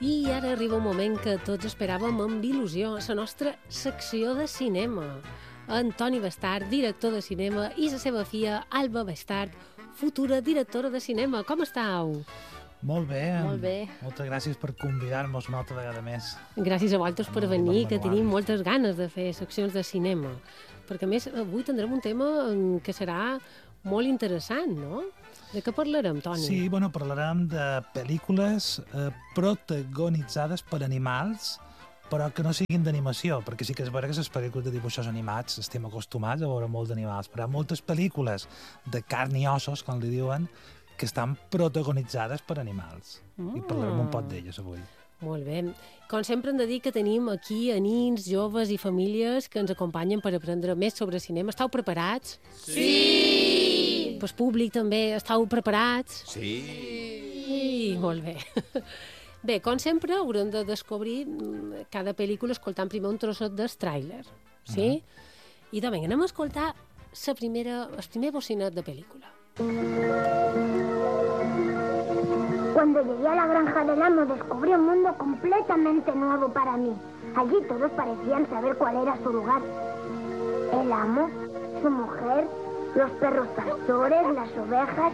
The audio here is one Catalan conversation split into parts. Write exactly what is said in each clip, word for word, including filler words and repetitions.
I ara arriba un moment que tots esperàvem amb il·lusió, la nostra secció de cinema. Antoni Bastard, director de cinema, i la seva filla, Alba Bastard, futura directora de cinema. Com estàu? Molt bé. Molt bé. Moltes gràcies per convidar-nos una altra vegada més. Gràcies a vosaltres per venir, que tenim moltes ganes de fer seccions de cinema. Perquè, a més, avui tindrem un tema que serà molt interessant, no? De què parlarem, Toni? Sí, bueno, parlarem de pel·lícules eh, protagonitzades per animals, però que no siguin d'animació, perquè sí que és veritat que les pel·lícules de dibuixos animats estem acostumats a veure molt d'animals, però hi ha moltes pel·lícules de carn i ossos, com li diuen, que estan protagonitzades per animals. Mm. I parlarem un poc d'elles avui. Molt bé. Com sempre hem de dir que tenim aquí a nins, joves i famílies que ens acompanyen per aprendre més sobre cinema. Estàu preparats? Sí! Pel públic també, estàu preparats? Sí! Sí, molt bé. Bé, com sempre, haurem de descobrir cada pel·lícula escoltant primer un trosset del tràiler, sí? Uh-huh. I doncs, anem a escoltar la primera, el primer bocinet de pel·lícula. Cuando llegué a la granja del amo descubrí un mundo completamente nuevo para mí. Allí todos parecían saber cuál era su lugar. El amo, su mujer, los perros pastores, las ovejas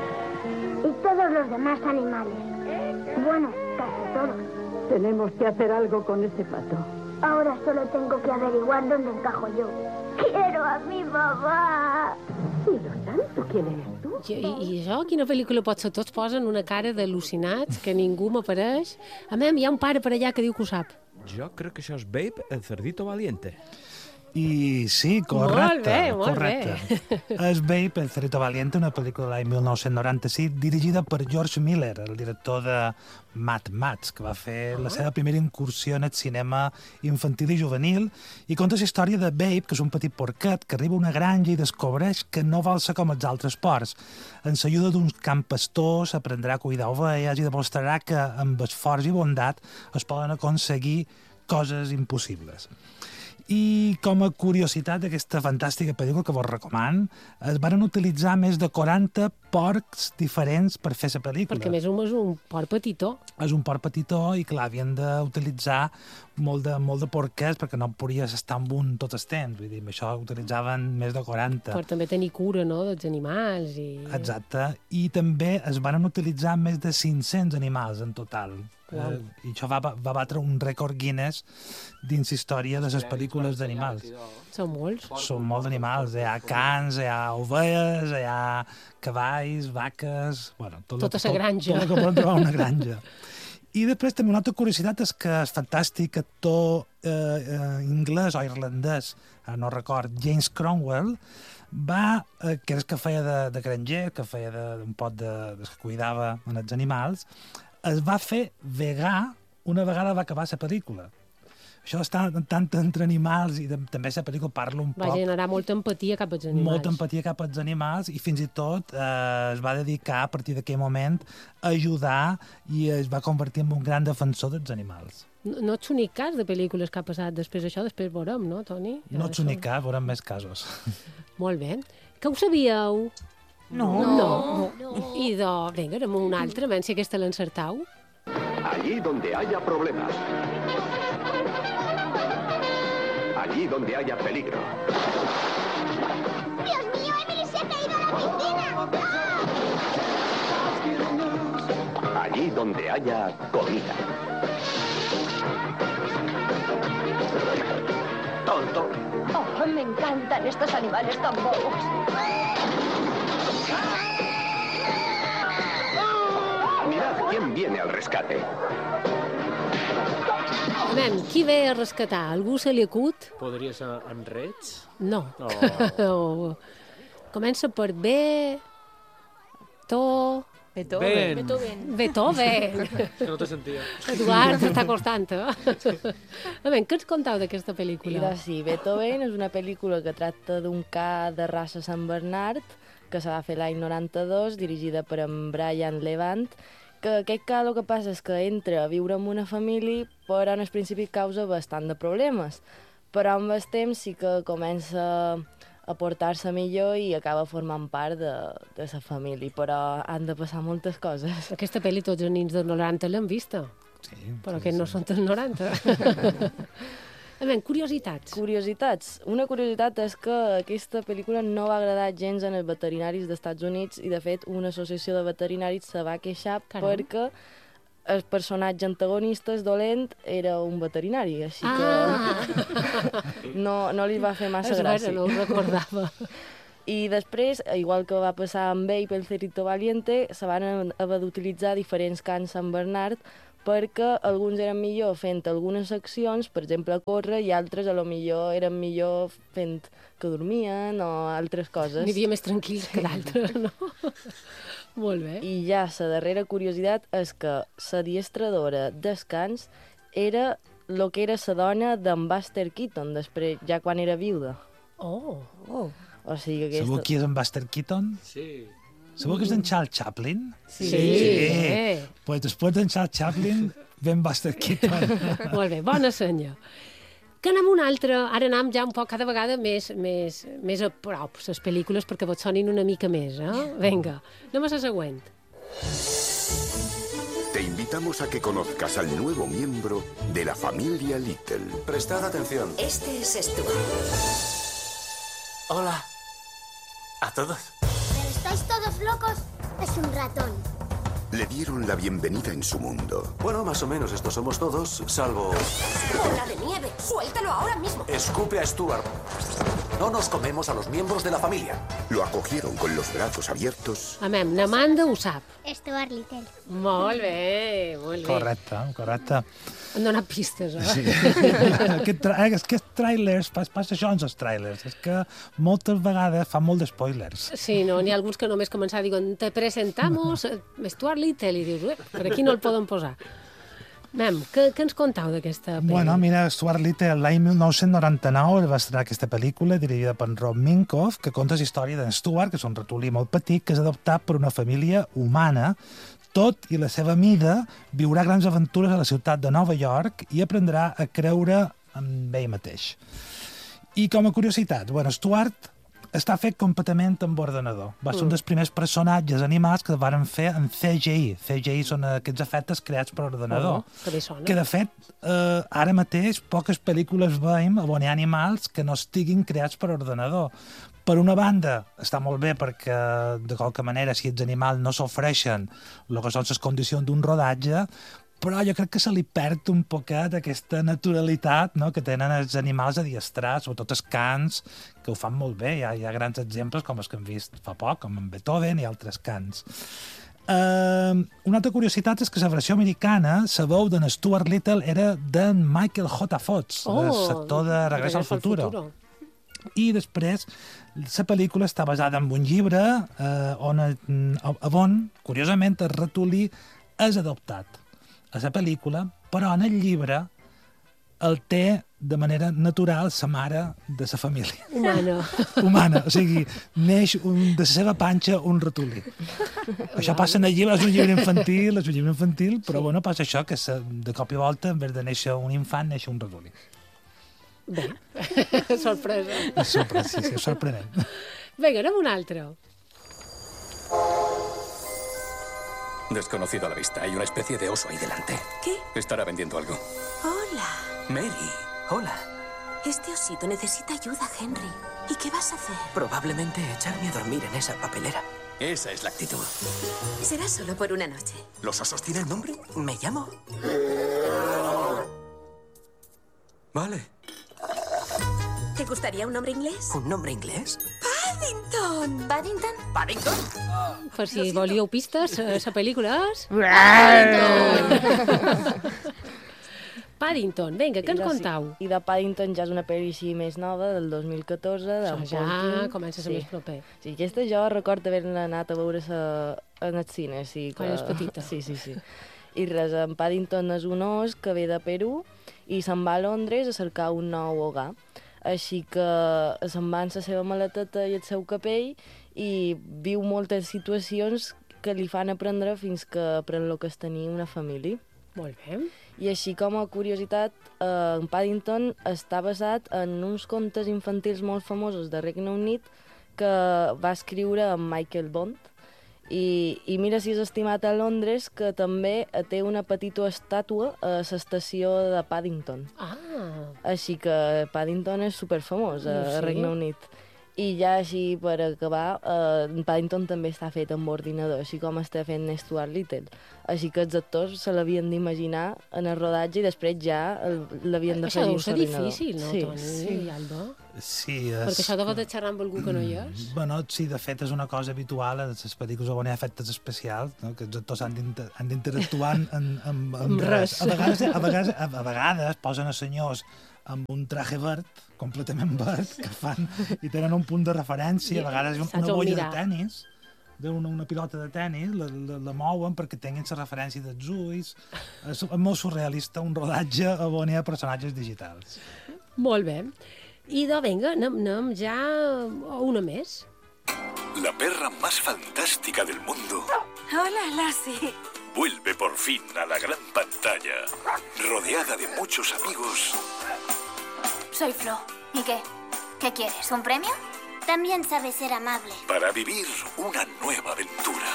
y todos los demás animales. Bueno, casi todos. Tenemos que hacer algo con ese pato. Ahora solo tengo que averiguar dónde encajo yo. ¡Quiero a mi mamá! Cielo santo, ¿quién eres tú? I, i, I això, quina pel·lícula pot ser? Tots posen una cara d'al·lucinats, que ningú m'apareix. A mi, hi ha un pare per allà que diu que ho sap. Jo crec que això és Babe, el cerdito valiente. I sí, correcte. Molt bé, molt correcte. bé. És Babe, el cerdito valiente, una pel·lícula de l'any mil nou-cents noranta-sis, dirigida per George Miller, el director de Mad Max, que va fer la seva primera incursió en el cinema infantil i juvenil, i conta la història de Babe, que és un petit porquet que arriba a una granja i descobreix que no vol ser com els altres porcs. En l'ajuda d'uns camp pastors aprendrà a cuidar ovelles i demostrarà que amb esforç i bondat es poden aconseguir coses impossibles. I com a curiositat d'aquesta fantàstica pel·lícula que vos recoman, es van utilitzar més de quaranta porcs diferents per fer la pel·lícula. Perquè més o menys un porc petitó. És un porc petitó i, clar, havien d'utilitzar molt de, molt de porquets perquè no podies estar amb un tot el temps. Vull dir, amb això utilitzaven més de quaranta. Per també tenir cura, no?, dels animals. I... Exacte. I també es van utilitzar més de cinc-cents animals en total. Wow. Eh, I això va, va batre un rècord Guinness dins la història de les pel·lícules d'animals. Són molts. Són molts d'animals. Hi ha cans, hi ha ovelles, hi ha cavalls, vaques... Bueno, tot tota la granja. Tot el que poden trobar una granja. I després també una altra curiositat és que el fantàstic actor eh, eh, anglès o irlandès, eh, no record, James Cromwell, va, eh, que és que feia de, de granger, que feia d'un pot de, de que cuidava en els animals, es va fer vegà una vegada va acabar la pel·lícula. Això està tant entre animals i de, també la pel·lícula parla un va poc... Va generar molta empatia cap als animals. Molta empatia cap als animals i fins i tot eh, es va dedicar a partir d'aquell moment a ajudar i es va convertir en un gran defensor dels animals. No, no ets l'únic cas de pel·lícules que ha passat després d'això, després veurem, no, Toni? No ets l'únic cas, veurem més casos. Molt bé. Que ho sabíeu? No. No. no. I de... Vinga, anem a una altra, menys si aquesta l'encertau. Allí donde haya problemas. Allí donde haya peligro. ¡Dios mío, Emily se ha caído a la piscina! Allí donde haya comida. Tonto. Oh, me encantan estos animales tan bobos. Mirad quién viene al rescate. Anem, qui ve a rescatar? Algú se li acut? Podria ser en Reig? No. Oh. Comença per B... To... Beethoven. Beethoven. Beethoven. Que no te sentia. Eduard, està costant, eh? A veure, què ens contau d'aquesta pel·lícula? Idò, sí, Beethoven és una pel·lícula que tracta d'un ca de raça Sant Bernard que se va fer l'any noranta-dos, dirigida per en Brian Levant, que aquest ca el que passa és que entra a viure amb una família, però en el principi causa bastant de problemes. Però amb el temps sí que comença a portar-se millor i acaba formant part de, de sa família, però han de passar moltes coses. Aquesta pel·li tots els nins de noranta l'han vista. Sí, Però sí, que no sí. són dels noranta. A veure, curiositats. Curiositats. Una curiositat és que aquesta pel·lícula no va agradar gens en els veterinaris dels Estats Units i, de fet, una associació de veterinaris se va queixar Caram. perquè el personatge antagonista, el dolent, era un veterinari, així Ah! que no, no li va fer massa És gràcia. vera, no ho recordava. I després, igual que va passar amb Babe, el Cerrito Valiente, se van haver d'utilitzar diferents cants Sant Bernard perquè alguns eren millor fent algunes accions, per exemple, córrer, i altres a lo millor eren millor fent que dormien o altres coses. N'hi havia més tranquils que d'altres, no? Molt bé. I ja la darrera curiositat és que la diestradora descans era el que era la dona d'en Buster Keaton, després, ja quan era viuda. Oh, oh. O sigui que aquesta... Segur qui és en Buster Keaton? Sí. Segur que és en Charles Chaplin? Sí. Sí. Eh. Pues després d'en Charles Chaplin ven Buster Keaton. Molt bé, bona senya. Que anem un altre, ara anem ja un poc cada vegada més, més, més a prop, les pel·lícules, perquè vos sonin una mica més, eh? Vinga, anem a la següent. Te invitamos a que conozcas al nuevo miembro de la familia Little. Prestad atención. Este es Stuart. Hola. A todos. ¿Pero estáis todos locos? Es un ratón. Le dieron la bienvenida en su mundo. Bueno, más o menos estos somos todos, salvo... ¡Bola de nieve! ¡Suéltalo ahora mismo! Escupe a Stuart. No nos comemos a los miembros de la familia. Lo acogieron con los brazos abiertos. Amem, Namanda ho sap. Stuart Little. Molt bé, molt bé. Correcte, correcte. Han donat pistes, eh? Sí. Aquest tra... És que els trailers, pas, passa això amb els trailers, és que moltes vegades fan molt d'espoilers. Sí, no, n'hi ha alguns que només començar diuen te presentamos Stuart Little i dius, ué, per aquí no el poden posar. Mem, què, què ens contau d'aquesta pel·li? Bueno, mira, Stuart Little, l'any mil nou-cents noranta-nou va estrenar aquesta pel·lícula dirigida per Rob Minkoff, que conta la història d'en Stuart, que és un ratolí molt petit, que és adoptat per una família humana. Tot i la seva mida, viurà grans aventures a la ciutat de Nova York i aprendrà a creure en ell mateix. I com a curiositat, bueno, Stuart està fet completament amb ordenador. Va ser un dels primers personatges animals que van fer en C G I. C G I són aquests efectes creats per ordenador. Oh, que bé sona. Que, de fet, eh, ara mateix poques pel·lícules veiem on hi ha animals que no estiguin creats per ordenador. Per una banda, està molt bé perquè, de qualque manera, si els animals no s'ofereixen el que són les condicions d'un rodatge, però jo crec que se li perd un poquet aquesta naturalitat, no?, que tenen els animals adiestrats, sobretot els cans, que ho fan molt bé. Hi ha, hi ha grans exemples, com els que hem vist fa poc, com en Beethoven i altres cans. Uh, una altra curiositat és que la versió americana, la veu d'en Stuart Little era d'en Michael J. Fox, Oh, del sector de Regreso al Futuro. I després, la pel·lícula està basada en un llibre eh, on, on, curiosament, el ratolí és adoptat a la pel·lícula, però en el llibre el té de manera natural la mare de la família. Humana. Humana, o sigui, neix un, de la seva panxa un ratolí. Això passa en el llibre, és un llibre infantil, és un llibre infantil, però sí. Bueno, passa això, que se, de cop i volta, en vez de néixer un infant, neix un ratolí. Bé, sorpresa. És sorpresa, sí, sí, és sorprenent. Vinga, anem un altre. Desconocido a la vista. Hay una especie de oso ahí delante. ¿Qué? Estará vendiendo algo. Hola. Mary, hola. Este osito necesita ayuda, Henry. ¿Y qué vas a hacer? Probablemente echarme a dormir en esa papelera. Esa es la actitud. Será solo por una noche. ¿Los osos tienen nombre? Me llamo... Vale. ¿Te gustaría un nombre inglés? ¿Un nombre inglés? Paddington. ¿Paddington? ¿Paddington? Per si volíeu pistes, la pel·lícula és... Paddington. Vinga, què ens contau? I de Paddington ja és una pel·li així més nova, del dos mil catorze. Això ja comença a ser més proper. Sí, aquesta jo recordo haver-ne anat a veure en el cine. Sí, que... Quan eres petita. Sí, sí, sí. I res, en Paddington és un os que ve de Perú i se'n va a Londres a cercar un nou hogar. Així que se'n va amb la seva maleteta i el seu capell i viu moltes situacions que li fan aprendre fins que aprèn el que és tenir una família. Molt bé. I així com a curiositat, eh, en Paddington està basat en uns contes infantils molt famosos de Regne Unit que va escriure en Michael Bond I, i mira si és estimat a Londres, que també té una petita estàtua a l'estació de Paddington. Ah. Així que Paddington és superfamós a, Sí. a Regne Unit. I ja així, per acabar, eh, Paddington també està fet amb ordinador, així com està fent Stuart Little. Així que els actors se l'havien d'imaginar en el rodatge i després ja el- l'havien Això d'afegir deu en ser l'ordinador. difícil, no, sí, Toni? Sí. I Alba? Sí, és... Perquè això de de xerrar amb algú que no hi és. Bueno, sí, de fet és una cosa habitual a les pel·lícules on hi ha efectes especials, no? Que els actors han d'inter- han d'interactuar amb, amb, amb, Amb res. A vegades, a, vegades, a, a vegades posen a senyors amb un traje verd, completament verd, que fan i tenen un punt de referència, a vegades Saps una on bolla mirar. de tennis, d'una una pilota de tennis, la, la, la mouen perquè tinguin la referència dels ulls. És, és molt surrealista un rodatge on hi ha personatges digitals. Molt bé. I de, vinga, anem, anem ja a una més. La perra más fantástica del mundo Hola, Lassie. vuelve por fin a la gran pantalla, rodeada de muchos amigos. Soy Flo. ¿Y qué? ¿Qué quieres? ¿Un premio? También sabes ser amable. Para vivir una nueva aventura.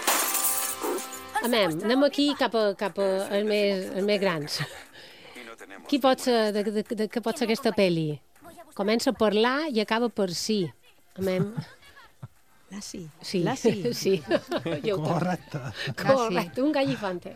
Amem, anem aquí cap a, cap a els, més, els més grans. Qui pot ser, de, de, de, què pot ser aquesta pel·li? Comença a parlar i acaba per sí. Amem. Lassie. Sí, Lassie. sí. Jo ho Correcte. Correcte, un gallifante.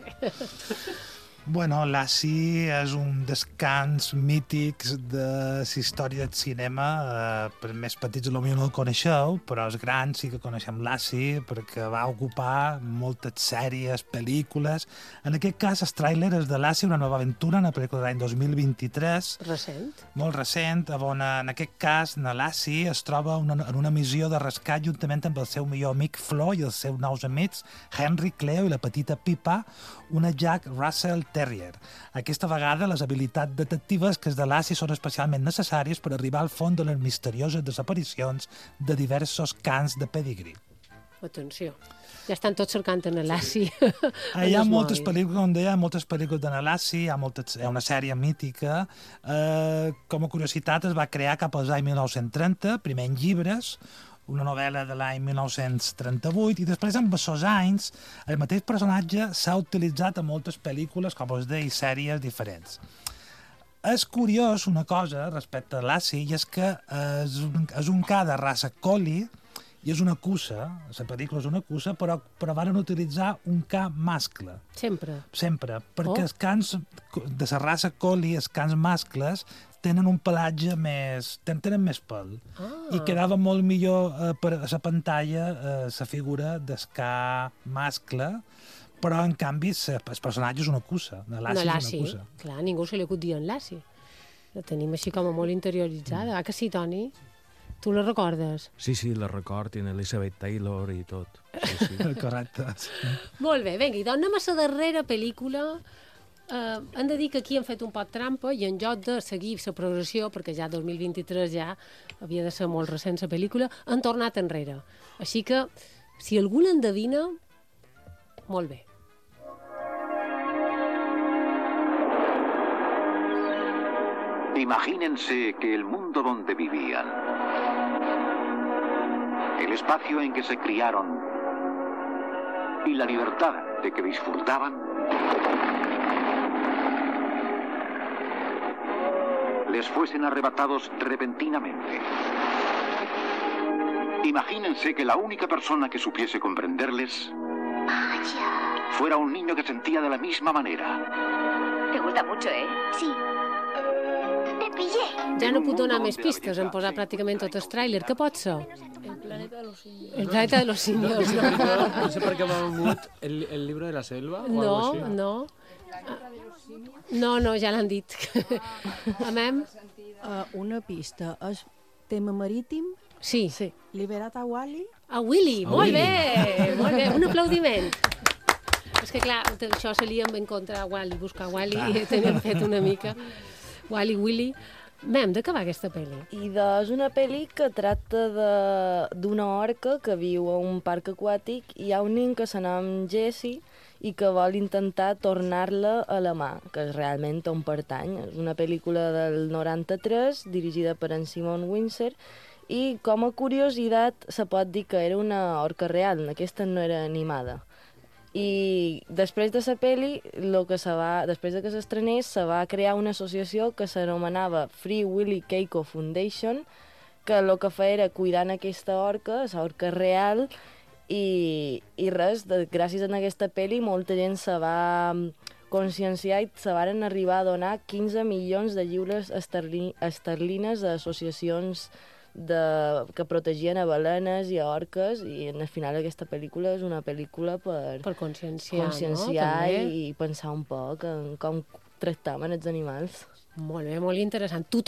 Bueno, Lassie és un descans mítics de la història del cinema. Eh, per més petits potser no el coneixeu, però els grans sí que coneixem Lassie perquè va ocupar moltes sèries, pel·lícules. En aquest cas, el tràiler és de Lassie, una nova aventura, una pel·lícula de l'any dos mil vint-i-tres. Recent. Molt recent, on en aquest cas na Lassie es troba una, en una missió de rescat juntament amb el seu millor amic Flo i els seus nous amics Henry, Cleo i la petita Pippa, una Jack Russell Terrier. Aquesta vegada les habilitats detectives que es de Lassie són especialment necessàries per arribar al fons de les misterioses desaparicions de diversos cans de pedigrí. Atenció. Ja estan tots cercant en Lassie. Hi ha moltes pel·lícules, com deia, moltes pel·lícules de Lassie, hi ha, moltes, hi ha una sèrie mítica. Eh, com a curiositat, es va crear cap als anys mil nou-cents trenta, primer en llibres, una novel·la de l'any mil nou-cents trenta-vuit, i després, amb aquests anys, el mateix personatge s'ha utilitzat a moltes pel·lícules, com us deia, i sèries diferents. És curiós una cosa respecte a Lassie, i és que és un, és un ca de raça collie, i és una cussa, la pel·lícula és una cussa, però, però van utilitzar un ca mascle. Sempre. Sempre, perquè Oh. els cans de la raça collie, els cans mascles, tenen un pelatge més... ten- tenen més pèl. Ah. I quedava molt millor eh, per a la pantalla eh, la figura del ca mascle, però en canvi sa- el personatge és una cussa. La Lassie Una és Lassie. una cussa. Clar, ningú se li acut dir en Lassie. La tenim així com a molt interioritzada. Ah, que sí, Toni? Tu la recordes? Sí, sí, la record, i en Elizabeth Taylor i tot. Sí, sí. Correcte. Sí. Molt bé, vinga, i doncs anem a la darrera pel·lícula. Uh, hem de dir que aquí hem fet un pot trampa i en lloc de seguir la progressió, perquè ja dos mil vint-i-tres ja havia de ser molt recent la pel·lícula, han tornat enrere. Així que, si algú l'endevina, molt bé. Imagínense que el mundo donde vivían, el espacio en que se criaron y la libertad de que disfrutaban les fuesen arrebatados repentinamente. Imagínense que la única persona que supiese comprenderles fuera un niño que sentía de la misma manera. Te gusta mucho, ¿eh? Sí. Te pillé. Ja no puc donar més pistes, hem posat pràcticament tot el tràiler. Què pot ser? El planeta de los simios. El planeta de los simios. No, no sé per què m'ha venut el, el libro de la selva o No, algo així. no. No, no, ja l'han dit. Amem? Uh, una pista. És tema marítim? Sí. Sí. Liberat a Wally? A Willy, A molt Willy. bé, molt bé, un aplaudiment. És que clar, això se li hem encontrar Wally, buscar Wally, i tenim fet una mica. Wally, Willy. Mem, de què va aquesta pel·li? I de, és una pel·li que tracta de- d'una orca que viu a un parc aquàtic i hi ha un nen que se nom Jessie i que vol intentar tornar-la a la mà, que és realment on pertany. És una pel·lícula del noranta-tres, dirigida per en Simon Windsor, I com a curiositat se pot dir que era una orca real, aquesta no era animada. I després de la pel·li, lo que se va, després de que s'estrenés, se va crear una associació que s'anomenava Free Willy Keiko Foundation, que el que feia era cuidar aquesta orca, la orca real, i, i res, de, gràcies a aquesta pel·li molta gent se va conscienciar i se van arribar a donar quinze milions de lliures esterli, esterlines a associacions de, que protegien a balenes i a orques, i al final aquesta pel·lícula és una pel·lícula per, per conscienciar, conscienciar no? i, i pensar un poc en com tractaven els animals. Molt bé, molt interessant. Tothom